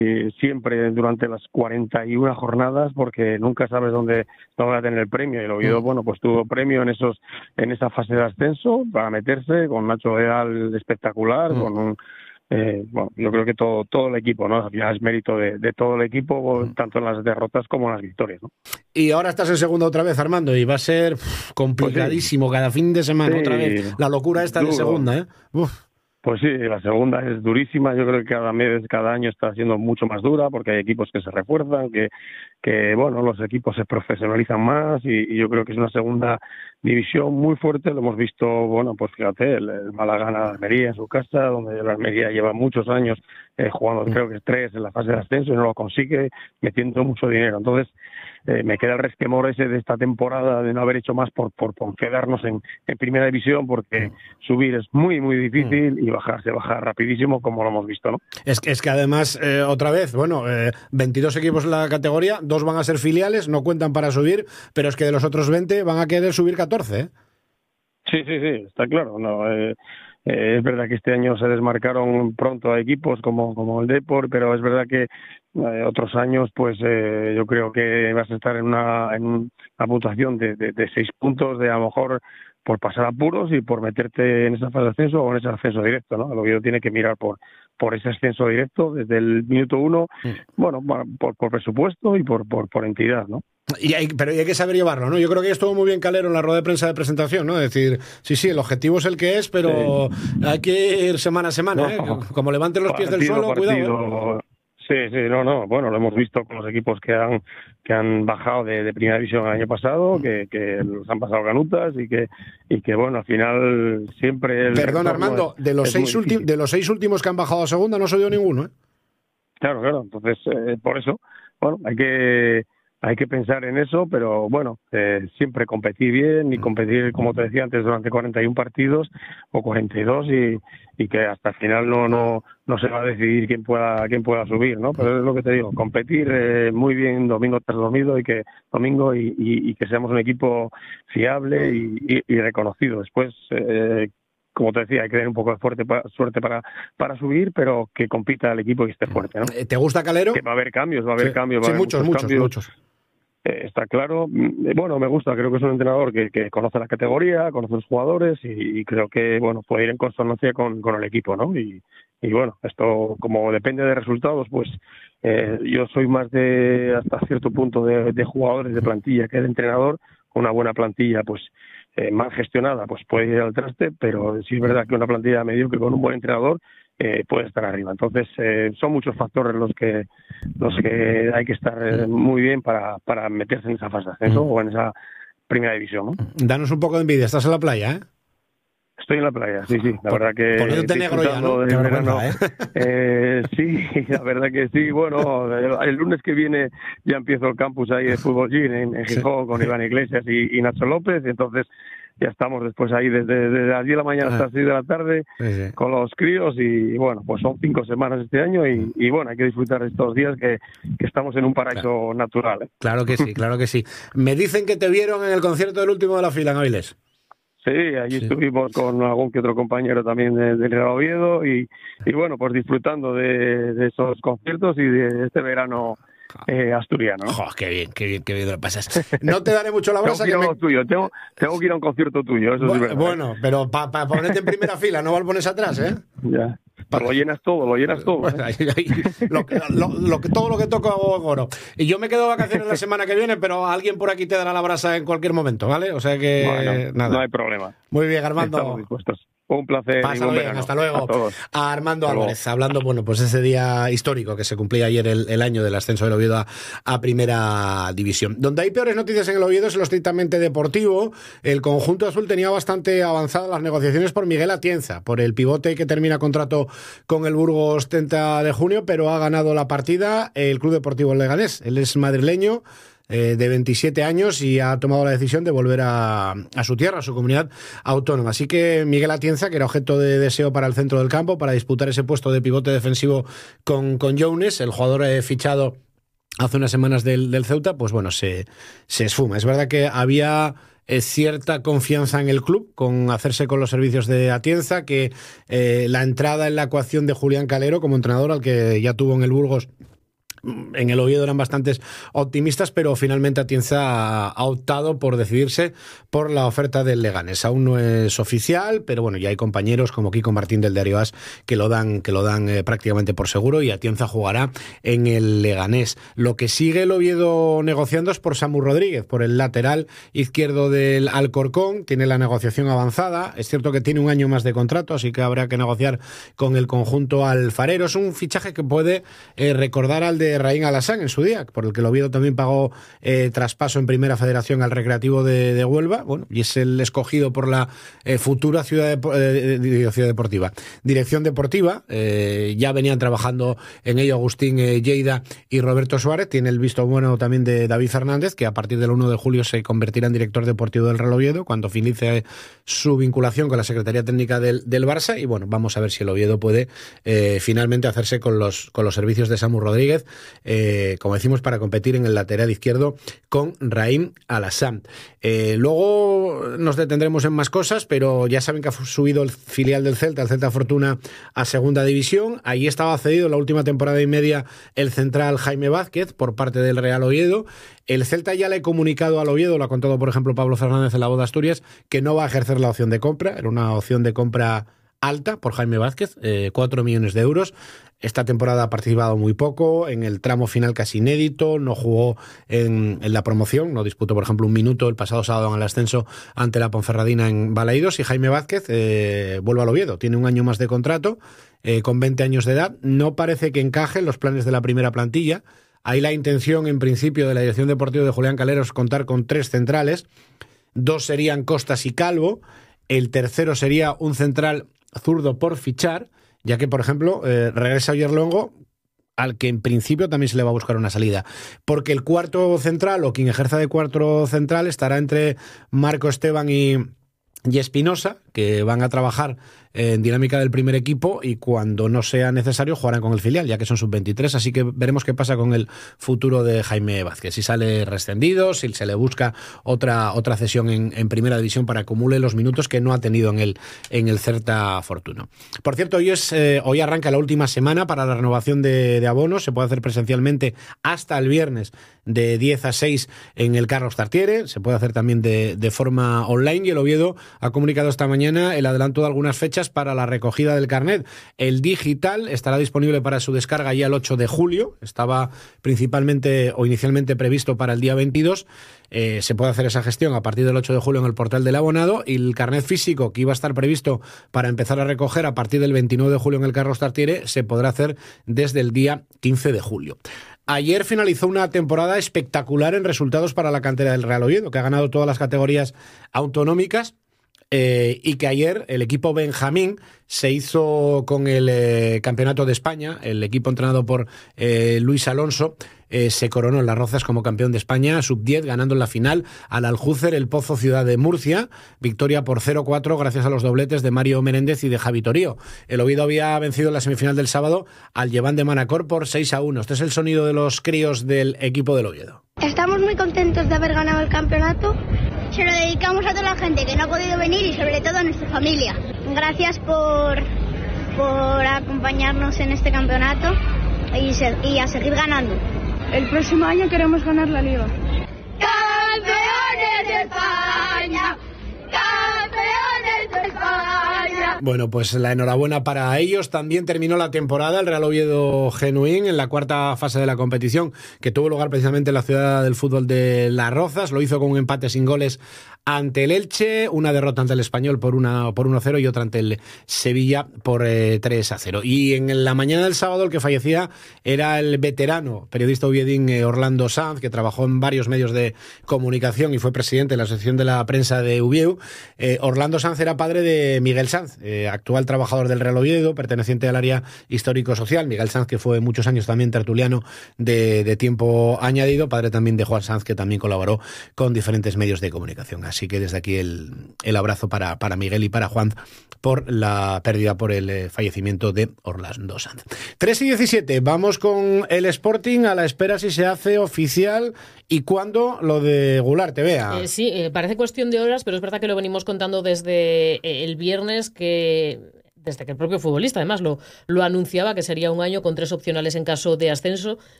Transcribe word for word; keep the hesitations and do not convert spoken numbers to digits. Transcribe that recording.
eh, siempre durante las cuarenta y una jornadas, porque nunca sabes dónde, dónde va a tener el premio. Y el Oviedo, bueno, pues tuvo premio en esos en esa fase de ascenso para meterse, con Nacho Leal espectacular, mm. con un Eh, bueno, yo creo que todo todo el equipo, ¿no? Al final es mérito de, de todo el equipo, tanto en las derrotas como en las victorias, ¿no? Y ahora estás en segunda otra vez, Armando, y va a ser uf, complicadísimo pues sí. cada fin de semana, sí, otra vez. La locura esta duro. de segunda, ¿eh? Uf. Pues sí, la segunda es durísima. Yo creo que cada mes, cada año está siendo mucho más dura, porque hay equipos que se refuerzan, que, que bueno, los equipos se profesionalizan más, y, y yo creo que es una segunda división muy fuerte. Lo hemos visto, bueno, pues fíjate, el, el Málaga gana a Almería en su casa, donde la Almería lleva muchos años eh, jugando, creo que es tres en la fase de ascenso, y no lo consigue, metiendo mucho dinero. Entonces, eh, me queda el resquemor ese de esta temporada de no haber hecho más por, por, por quedarnos en, en primera división, porque subir es muy, muy difícil, y bajar se baja rapidísimo, como lo hemos visto, ¿no? Es que, es que además, eh, otra vez, bueno, eh, veintidós equipos en la categoría, dos van a ser filiales, no cuentan para subir, pero es que de los otros veinte van a querer subir catorce, ¿eh? Sí, sí, sí, está claro. No, eh, eh, es verdad que este año se desmarcaron pronto a equipos como, como el Depor, pero es verdad que eh, otros años, pues eh, yo creo que vas a estar en una, en una puntuación de, de, de seis puntos, de a lo mejor por pasar apuros y por meterte en esa fase de ascenso o en ese ascenso directo, ¿no? El Oviedo tiene que mirar por por ese ascenso directo desde el minuto uno, sí. bueno, por, por presupuesto y por, por, por entidad, ¿no? Y hay, pero hay que saber llevarlo, ¿no? Yo creo que estuvo muy bien Calero en la rueda de prensa de presentación, ¿no? Es decir, sí, sí, el objetivo es el que es, pero sí. hay que ir semana a semana, no, ¿eh? Como levanten los partido, pies del suelo, partido. cuidado, ¿eh? Sí, sí, no, no, bueno, lo hemos visto con los equipos que han que han bajado de, de primera división el año pasado, que, que los han pasado canutas y que y que bueno, al final siempre el Perdón, Armando, es, de los seis últimos de los seis últimos que han bajado a segunda no se dio ninguno, ¿eh? Claro, claro, entonces eh, por eso, bueno, hay que hay que pensar en eso, pero bueno, eh, siempre competir bien y competir, como te decía antes, durante cuarenta y uno partidos o cuarenta y dos, y, y que hasta el final no no no se va a decidir quién pueda quién pueda subir, ¿no? Pero es lo que te digo, competir eh, muy bien domingo tras domingo, y que domingo y, y, y que seamos un equipo fiable y, y, y reconocido. Después, eh, como te decía, hay que tener un poco de fuerte para, suerte para, para subir, pero que compita el equipo y esté fuerte, ¿no? ¿Te gusta Calero? Que va a haber cambios, va a haber sí. cambios, va sí, a haber muchos, muchos, muchos, muchos. muchos. Eh, está claro. Bueno, me gusta, creo que es un entrenador que, que conoce la categoría, conoce los jugadores, y, y creo que, bueno, puede ir en consonancia con, con el equipo, ¿no? Y, y bueno, esto, como depende de resultados, pues eh, yo soy más de, hasta cierto punto, de, de jugadores de plantilla que de entrenador. Una buena plantilla, pues eh, mal gestionada, pues puede ir al traste, pero sí es verdad que una plantilla mediocre con un buen entrenador eh, puede estar arriba. Entonces eh, son muchos factores los que los que hay que estar eh, muy bien para, para meterse en esa fase de ascenso o en esa primera división, ¿no? Danos un poco de envidia, estás en la playa, ¿eh? Estoy en la playa, sí, sí, la Por, verdad que... Poniéndote negro ya, ¿no? De verano, ¿eh? Eh, sí, la verdad que sí. Bueno, el, el lunes que viene ya empiezo el campus ahí de fútbol Gym en, en Gijón, sí, con Iván Iglesias y, y Nacho López, y entonces ya estamos después ahí desde, desde las diez de la mañana hasta las seis de la tarde, sí, sí, con los críos, y bueno, pues son cinco semanas este año, y, y bueno, hay que disfrutar de estos días que, que estamos en un paraíso claro. natural, ¿eh? Claro que sí, claro que sí. Me dicen que te vieron en el concierto del último de la fila en Avilés. Sí, allí sí. estuvimos con algún que otro compañero también del de Real Oviedo, y, y bueno, pues disfrutando de, de esos conciertos y de este verano eh, asturiano. Oh, qué bien, qué bien, qué bien lo pasas. No te daré mucho la brasa. tengo que ir que a me... tuyo, tengo, tengo que ir a un concierto tuyo, eso bueno, es verdad. Bueno, pero para pa ponerte en primera fila, no lo pones atrás, ¿eh? Ya. Pero lo llenas todo, lo llenas todo. ¿eh? Ahí, ahí, lo, lo, lo, todo lo que toca oro. Y yo me quedo de vacaciones la semana que viene, pero alguien por aquí te dará la brasa en cualquier momento, ¿vale? O sea que bueno, nada. No hay problema. Muy bien, Armando. Estamos dispuestos. Un placer. Pásalo bien, hasta luego. A, a Armando hasta Álvarez, luego. Hablando, bueno, pues ese día histórico que se cumplía ayer el, el año del ascenso del Oviedo a, a Primera División. Donde hay peores noticias en el Oviedo es lo estrictamente deportivo. El conjunto azul tenía bastante avanzadas las negociaciones por Miguel Atienza, por el pivote que termina contrato con el Burgos treinta de junio, pero ha ganado la partida el Club Deportivo Leganés. Él es madrileño, Eh, de veintisiete años, y ha tomado la decisión de volver a, a su tierra, a su comunidad autónoma. Así que Miguel Atienza, que era objeto de deseo para el centro del campo, para disputar ese puesto de pivote defensivo con, con Jones, el jugador eh, fichado hace unas semanas del, del Ceuta, pues bueno, se, se esfuma. Es verdad que había eh, cierta confianza en el club, con hacerse con los servicios de Atienza, que eh, la entrada en la ecuación de Julián Calero como entrenador, al que ya tuvo en el Burgos, en el Oviedo eran bastantes optimistas, pero finalmente Atienza ha optado por decidirse por la oferta del Leganés. Aún no es oficial, pero bueno, ya hay compañeros como Kiko Martín del Diario As que lo dan, que lo dan eh, prácticamente por seguro, y Atienza jugará en el Leganés. Lo que sigue el Oviedo negociando es por Samu Rodríguez, por el lateral izquierdo del Alcorcón. Tiene la negociación avanzada. Es cierto que tiene un año más de contrato, así que habrá que negociar con el conjunto alfarero. Es un fichaje que puede eh, recordar al de Raín Alassane en su día, por el que el Oviedo también pagó eh, traspaso en Primera Federación al Recreativo de, de Huelva. Bueno, y es el escogido por la eh, futura ciudad, de, eh, ciudad deportiva. Dirección deportiva, eh, ya venían trabajando en ello Agustín eh, Lleida y Roberto Suárez. Tiene el visto bueno también de David Fernández, que a partir del uno de julio se convertirá en director deportivo del Real Oviedo, cuando finalice su vinculación con la Secretaría Técnica del, del Barça. Y bueno, vamos a ver si el Oviedo puede eh, finalmente hacerse con los, con los servicios de Samu Rodríguez, Eh, como decimos, para competir en el lateral izquierdo con Raín Alassane. Eh, luego nos detendremos en más cosas, pero ya saben que ha subido el filial del Celta, el Celta Fortuna, a segunda división. Ahí estaba cedido la última temporada y media el central Jaime Vázquez por parte del Real Oviedo. El Celta ya le ha comunicado al Oviedo, lo ha contado por ejemplo Pablo Fernández en La Voz de Asturias, que no va a ejercer la opción de compra. Era una opción de compra alta por Jaime Vázquez, eh, cuatro millones de euros. Esta temporada ha participado muy poco, en el tramo final casi inédito, no jugó en, en la promoción, no disputó, por ejemplo, un minuto el pasado sábado en el ascenso ante la Ponferradina en Balaídos. Y Jaime Vázquez eh, vuelve al Oviedo, tiene un año más de contrato, eh, con veinte años de edad. No parece que encaje en los planes de la primera plantilla. Hay la intención, en principio, de la dirección deportiva de Julián Calero es contar con tres centrales. Dos serían Costas y Calvo. El tercero sería un central zurdo por fichar, ya que, por ejemplo, eh, regresa Oyer Longo, al que en principio también se le va a buscar una salida. Porque el cuarto central, o quien ejerza de cuarto central, estará entre Marco Esteban y, y Espinosa, que van a trabajar en dinámica del primer equipo, y cuando no sea necesario jugarán con el filial, ya que son sub veintitrés, así que veremos qué pasa con el futuro de Jaime Vázquez, si sale rescindido, si se le busca otra, otra cesión en, en primera división para que acumule los minutos que no ha tenido en el, en el Celta Fortuna. Por cierto, hoy, es, eh, hoy arranca la última semana para la renovación de, de abonos. Se puede hacer presencialmente hasta el viernes de diez a seis en el Carlos Tartiere, se puede hacer también de, de forma online, y el Oviedo ha comunicado esta mañana el adelanto de algunas fechas para la recogida del carnet. El digital estará disponible para su descarga ya el ocho de julio, estaba principalmente o inicialmente previsto para el día veintidós. Eh, se puede hacer esa gestión a partir del ocho de julio en el portal del abonado, y el carnet físico, que iba a estar previsto para empezar a recoger a partir del veintinueve de julio en el Carlos Tartiere, se podrá hacer desde el día quince de julio. Ayer finalizó una temporada espectacular en resultados para la cantera del Real Oviedo, que ha ganado todas las categorías autonómicas. Eh, y que ayer el equipo Benjamín se hizo con el eh, Campeonato de España. El equipo entrenado por eh, Luis Alonso eh, se coronó en Las Rozas como campeón de España sub diez, ganando en la final al Aljucer El Pozo Ciudad de Murcia. Victoria por cero cuatro gracias a los dobletes de Mario Menéndez y de Javi Torío. El Oviedo había vencido en la semifinal del sábado al Llevant de Manacor por seis a uno. Este es el sonido de los críos del equipo del Oviedo. Estamos muy contentos de haber ganado el campeonato. Se lo dedicamos a toda la gente que no ha podido venir y sobre todo a nuestra familia. Gracias por, por acompañarnos en este campeonato y, se, y a seguir ganando. El próximo año queremos ganar la Liga. ¡Campeones de España! ¡Campeones de España! Bueno, pues la enhorabuena para ellos. También terminó la temporada el Real Oviedo Genuín en la cuarta fase de la competición, que tuvo lugar precisamente en la ciudad del fútbol de Las Rozas. Lo hizo con un empate sin goles ante el Elche, una derrota ante el Español por una por uno a cero y otra ante el Sevilla por eh, tres a cero. Y en la mañana del sábado el que fallecía era el veterano periodista oviedín eh, Orlando Sanz, que trabajó en varios medios de comunicación y fue presidente de la Asociación de la Prensa de Uvieu. Eh, Orlando Sanz era padre de Miguel Sanz, eh, eh, actual trabajador del Real Oviedo, perteneciente al área histórico-social, Miguel Sanz, que fue muchos años también tertuliano de, de tiempo añadido, padre también de Juan Sanz, que también colaboró con diferentes medios de comunicación. Así que desde aquí el, el abrazo para, para Miguel y para Juan por la pérdida, por el eh, fallecimiento de Orlando Sanz. tres y diecisiete, vamos con el Sporting a la espera si se hace oficial y cuándo lo de Goulart, te vea. Eh, sí, eh, parece cuestión de horas, pero es verdad que lo venimos contando desde eh, el viernes, que desde que el propio futbolista además lo, lo anunciaba, que sería un año con tres opcionales en caso de ascenso.